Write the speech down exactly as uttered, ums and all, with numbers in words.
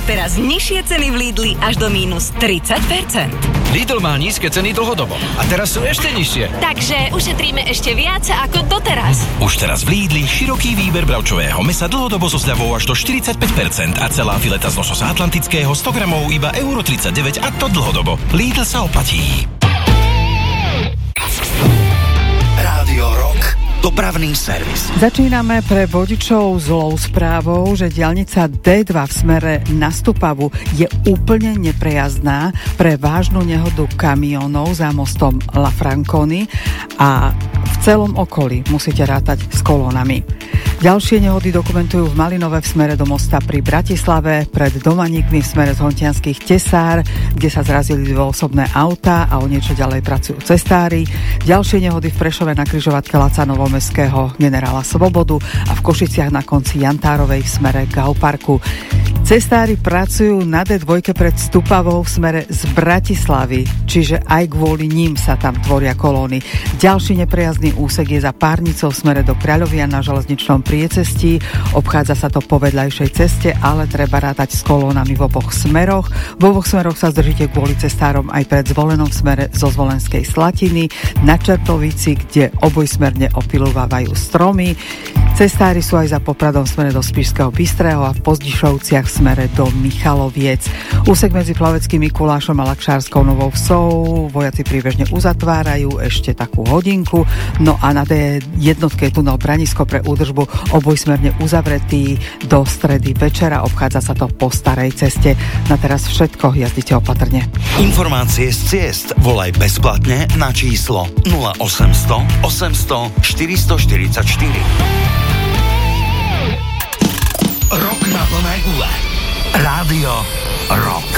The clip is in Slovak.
Doteraz nižšie ceny v Lidli až do mínus tridsať percent. Lidl má nízke ceny dlhodobo. A teraz sú ešte nižšie. Takže ušetríme ešte viac ako doteraz. Už teraz v Lidli široký výber bravčového mäsa dlhodobo so zľavou až do štyridsaťpäť percent a celá fileta z lososa atlantického sto gramov iba euro tridsaťdeväť a to dlhodobo. Lidl sa oplatí. Rádio Rock. Dopravný servis. Začíname pre vodičov zlou správou, že diaľnica dé dva v smere na Stupavu je úplne neprejazdná pre vážnu nehodu kamionov za mostom La Franconi a v celom okolí musíte rátať s kolónami. Ďalšie nehody dokumentujú v Malinove v smere do mosta pri Bratislave, pred Domaníkmi v smere z Hontianskych Tesár, kde sa zrazili dve osobné autá a o niečo ďalej pracujú cestári. Ďalšie nehody v Prešove na križovatke Laca Novomestského generála Svobodu a v Košiciach na konci Jantárovej v smere Gauparku. Cestári pracujú na dé dva pred Stupavou v smere z Bratislavy, čiže aj kvôli ním sa tam tvoria kolóny. Ďalší neprejazdný úsek je za Párnicou v smere do Kráľovia na železničnom priecestí. Obchádza sa to po vedľajšej ceste, ale treba rátať s kolónami v oboch smeroch. V oboch smeroch sa zdržíte kvôli cestárom aj pred Zvolenom v smere zo Zvolenskej Slatiny, na Čertovici, kde obojsmerne opilúvajú stromy. Cestári sú aj za Popradom v smere do Spišského Bystrého a v Pozdišovciach v smere do Michaloviec. Úsek medzi Plaveckým Mikulášom a Lakšárskou Novou Vsou vojaci priebežne uzatvárajú ešte takú hodinku. No a na dé jedna je tunel Branisko pre údržbu obojsmerne uzavretý do stredy večera. Obchádza sa to po starej ceste. Na teraz všetko, jazdite opatrne. Informácie z ciest volaj bezplatne na číslo nula osemsto osemsto štyristo štyridsaťštyri. Rok na plné gule. Rádio Rock.